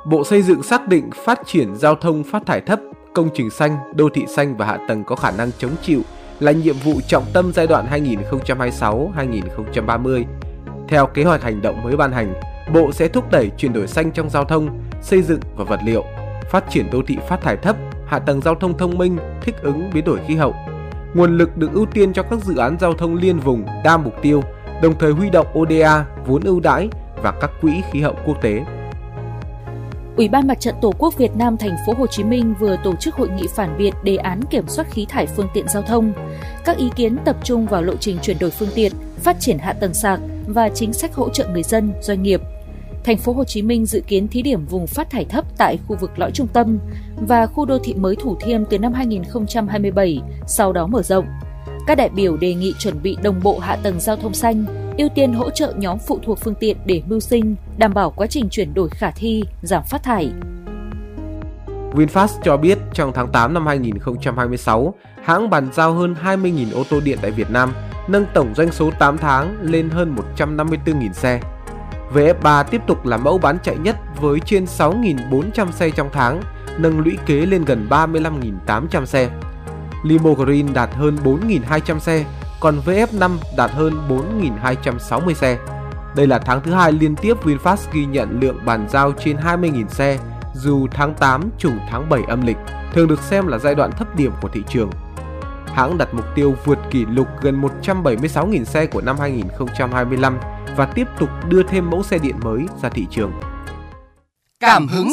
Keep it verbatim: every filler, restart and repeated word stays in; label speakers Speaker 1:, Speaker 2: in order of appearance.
Speaker 1: Bộ Xây dựng xác định phát triển giao thông phát thải thấp, công trình xanh, đô thị xanh và hạ tầng có khả năng chống chịu là nhiệm vụ trọng tâm giai đoạn hai nghìn không trăm hai mươi sáu đến hai nghìn không trăm ba mươi. Theo kế hoạch hành động mới ban hành, Bộ sẽ thúc đẩy chuyển đổi xanh trong giao thông, xây dựng và vật liệu, phát triển đô thị phát thải thấp, hạ tầng giao thông thông minh, thích ứng biến đổi khí hậu. Nguồn lực được ưu tiên cho các dự án giao thông liên vùng đa mục tiêu, đồng thời huy động ô đê a, vốn ưu đãi và các quỹ khí hậu quốc tế.
Speaker 2: Ủy ban Mặt trận Tổ quốc Việt Nam thành phố Hồ Chí Minh vừa tổ chức hội nghị phản biện đề án kiểm soát khí thải phương tiện giao thông. Các ý kiến tập trung vào lộ trình chuyển đổi phương tiện, phát triển hạ tầng sạc và chính sách hỗ trợ người dân, doanh nghiệp. Thành phố Hồ Chí Minh dự kiến thí điểm vùng phát thải thấp tại khu vực lõi trung tâm và khu đô thị mới Thủ Thiêm từ năm hai nghìn không trăm hai mươi bảy, sau đó mở rộng. Các đại biểu đề nghị chuẩn bị đồng bộ hạ tầng giao thông xanh, ưu tiên hỗ trợ nhóm phụ thuộc phương tiện để mưu sinh, đảm bảo quá trình chuyển đổi khả thi, giảm phát thải.
Speaker 1: VinFast cho biết trong tháng tám năm hai nghìn không trăm hai mươi sáu, hãng bàn giao hơn hai mươi nghìn ô tô điện tại Việt Nam, nâng tổng doanh số tám tháng lên hơn một trăm năm mươi tư nghìn xe. vê ép ba tiếp tục là mẫu bán chạy nhất với trên sáu nghìn bốn trăm xe trong tháng, nâng lũy kế lên gần ba mươi lăm nghìn tám trăm xe. Limo Green đạt hơn bốn nghìn hai trăm xe, còn vê ép năm đạt hơn bốn nghìn hai trăm sáu mươi xe. Đây là tháng thứ hai liên tiếp VinFast ghi nhận lượng bàn giao trên hai mươi nghìn xe, dù tháng tám trùng tháng bảy âm lịch, thường được xem là giai đoạn thấp điểm của thị trường. Hãng đặt mục tiêu vượt kỷ lục gần một trăm bảy mươi sáu nghìn xe của năm hai nghìn không trăm hai mươi lăm và tiếp tục đưa thêm mẫu xe điện mới ra thị trường.
Speaker 3: Cảm hứng